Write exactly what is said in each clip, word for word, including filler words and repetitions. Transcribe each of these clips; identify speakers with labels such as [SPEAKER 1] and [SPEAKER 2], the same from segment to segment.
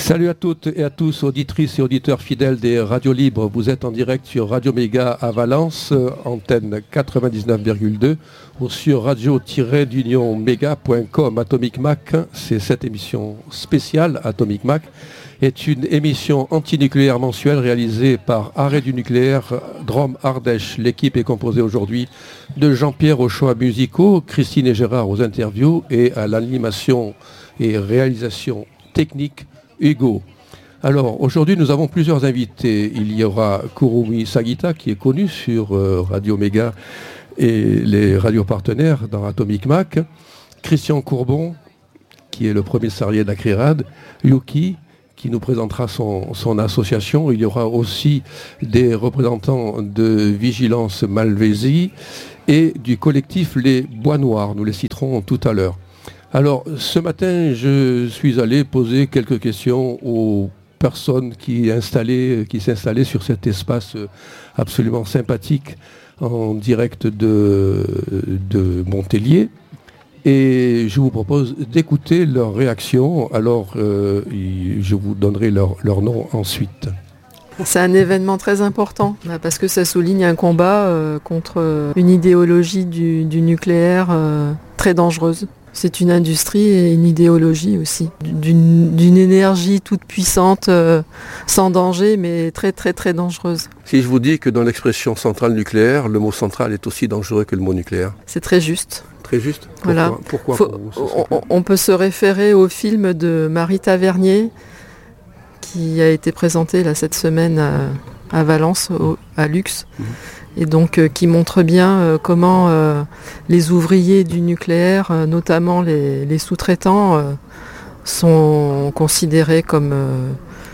[SPEAKER 1] Salut à toutes et à tous, auditrices et auditeurs fidèles des radios libres. Vous êtes en direct sur Radio Méga à Valence, antenne quatre-vingt-dix-neuf virgule deux, ou sur radio tiret d'union méga point com. Atomic Mac, c'est cette émission spéciale. Atomic Mac est une émission antinucléaire mensuelle réalisée par Arrêt du nucléaire Drôme Ardèche. L'équipe est composée aujourd'hui de Jean-Pierre aux choix musicaux, Christine et Gérard aux interviews et à l'animation et réalisation technique, Hugo. Alors, aujourd'hui, nous avons plusieurs invités. Il y aura Kurumi Sagita, qui est connu sur euh, Radio Méga et les radios partenaires dans Atomic Mac. Christian Courbon, qui est le premier salarié d'Acrirad. Yuki, qui nous présentera son, son association. Il y aura aussi des représentants de Vigilance Malvésie et du collectif Les Bois Noirs. Nous les citerons tout à l'heure. Alors, ce matin, je suis allé poser quelques questions aux personnes qui, installaient, qui s'installaient sur cet espace absolument sympathique en direct de, de Montélier. Et je vous propose d'écouter leurs réactions. Alors, euh, je vous donnerai leur, leur nom ensuite.
[SPEAKER 2] C'est un événement très important parce que ça souligne un combat euh, contre une idéologie du, du nucléaire euh, très dangereuse. C'est une industrie et une idéologie aussi, d'une, d'une énergie toute puissante, euh, sans danger, mais très très très dangereuse.
[SPEAKER 1] Si je vous dis que dans l'expression centrale nucléaire, le mot central est aussi dangereux que le mot nucléaire.
[SPEAKER 2] C'est très juste.
[SPEAKER 1] Très juste. Pourquoi,
[SPEAKER 2] voilà.
[SPEAKER 1] Pourquoi
[SPEAKER 2] Faut, on, on peut se référer au film de Marie Tavernier, qui a été présenté là, cette semaine à, à Valence, au, à Lux. Mmh. Et donc euh, qui montre bien euh, comment euh, les ouvriers du nucléaire, euh, notamment les, les sous-traitants, euh, sont considérés comme, euh,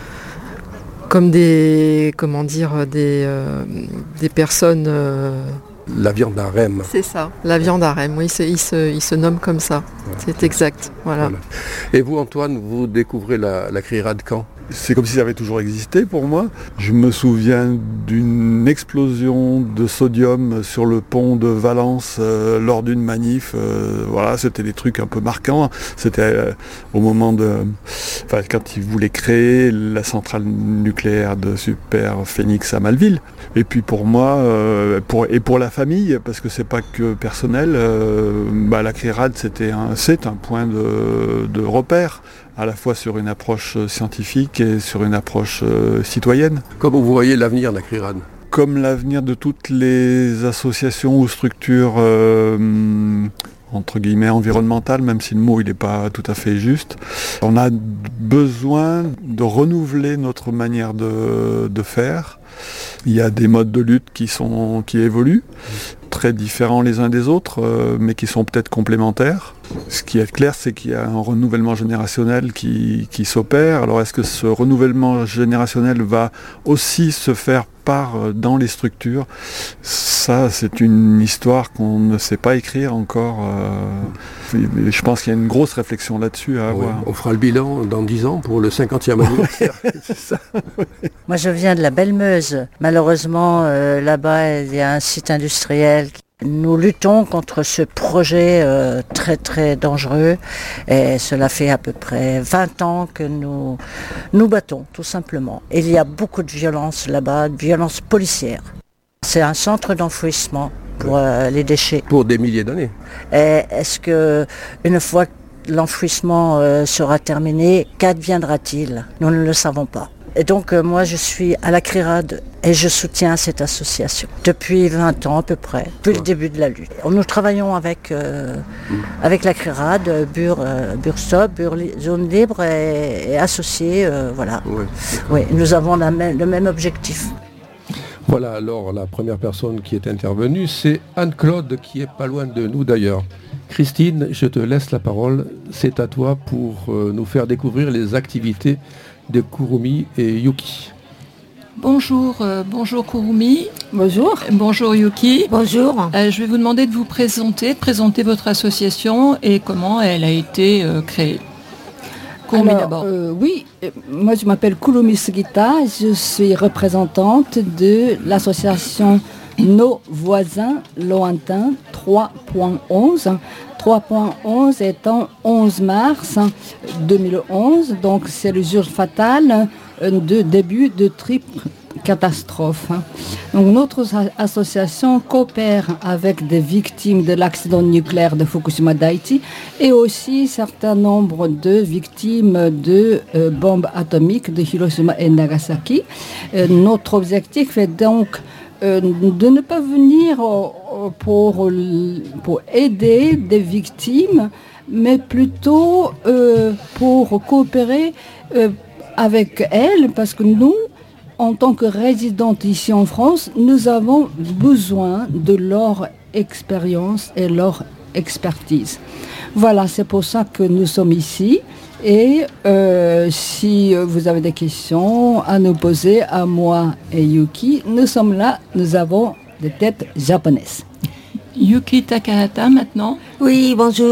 [SPEAKER 2] comme des, comment dire, des, euh, des personnes... Euh,
[SPEAKER 1] la viande harem.
[SPEAKER 2] C'est ça, la viande harem, oui, c'est, il, se, il se nomme comme ça, voilà. C'est exact. Voilà.
[SPEAKER 1] Voilà. Et vous, Antoine, vous découvrez la, la Crierade quand ?
[SPEAKER 3] C'est comme si ça avait toujours existé pour moi. Je me souviens d'une explosion de sodium sur le pont de Valence euh, lors d'une manif. Euh, voilà, c'était des trucs un peu marquants. C'était euh, au moment de... Enfin, quand ils voulaient créer la centrale nucléaire de Super Phénix à Malville. Et puis pour moi, euh, pour, et pour la famille, parce que c'est pas que personnel, euh, bah, la Crierade, c'était un, c'est un point de, de repère, à la fois sur une approche scientifique et sur une approche euh, citoyenne.
[SPEAKER 1] Comment vous voyez l'avenir de la Crierade ?
[SPEAKER 3] Comme l'avenir de toutes les associations ou structures euh, entre guillemets environnementales, même si le mot il n'est pas tout à fait juste. On a besoin de renouveler notre manière de, de faire. Il y a des modes de lutte qui sont qui évoluent, très différents les uns des autres, euh, mais qui sont peut-être complémentaires. Ce qui est clair, c'est qu'il y a un renouvellement générationnel qui, qui s'opère. Alors est-ce que ce renouvellement générationnel va aussi se faire par dans les structures ? Ça, c'est une histoire qu'on ne sait pas écrire encore. Euh, je pense qu'il y a une grosse réflexion là-dessus à avoir.
[SPEAKER 1] Oui, on fera le bilan dans dix ans pour le cinquantième anniversaire. C'est ça.
[SPEAKER 4] Moi, je viens de la Belle-Meuse. Malheureusement, euh, là-bas, il y a un site industriel. Nous luttons contre ce projet euh, très très dangereux et cela fait à peu près vingt ans que nous nous battons tout simplement. Il y a beaucoup de violence là-bas, de violence policière. C'est un centre d'enfouissement pour euh, les déchets.
[SPEAKER 1] Pour des milliers d'années.
[SPEAKER 4] Et est-ce que une fois que l'enfouissement euh, sera terminé, qu'adviendra-t-il ? Nous ne le savons pas. Et donc euh, moi je suis à la Crierade et je soutiens cette association depuis vingt ans à peu près, depuis ouais. le début de la lutte. Nous travaillons avec, euh, mmh. avec la Crierade, Bur, euh, Burstop, Bur Zone Libre et, et associés, euh, voilà. Ouais, oui, nous avons la même, le même objectif.
[SPEAKER 1] Voilà, alors la première personne qui est intervenue, c'est Anne-Claude qui est pas loin de nous d'ailleurs. Christine, je te laisse la parole, c'est à toi pour euh, nous faire découvrir les activités de Kurumi et Yuki.
[SPEAKER 5] Bonjour, euh, bonjour Kurumi.
[SPEAKER 6] Bonjour.
[SPEAKER 5] Bonjour Yuki.
[SPEAKER 6] Bonjour.
[SPEAKER 5] Euh, je vais vous demander de vous présenter, de présenter votre association et comment elle a été euh, créée. Kurumi
[SPEAKER 6] Alors,
[SPEAKER 5] d'abord.
[SPEAKER 6] Euh, oui, moi je m'appelle Kurumi Sugita, je suis représentante de l'association Nos voisins lointains trois point onze. trois point onze étant onze mars deux mille onze, donc c'est le jour fatal de début de triple catastrophe. Donc notre association coopère avec des victimes de l'accident nucléaire de Fukushima Daiichi et aussi un certain nombre de victimes de euh, bombes atomiques de Hiroshima et Nagasaki. Euh, notre objectif est donc euh, de ne pas venir euh, pour, pour aider des victimes, mais plutôt euh, pour coopérer euh, avec elles, parce que nous, en tant que résidentes ici en France, nous avons besoin de leur expérience et leur expertise. Voilà, c'est pour ça que nous sommes ici. Et euh, si vous avez des questions à nous poser, à moi et Yuki, nous sommes là, nous avons des têtes japonaises.
[SPEAKER 5] Yuki Takahata maintenant.
[SPEAKER 7] Oui, bonjour.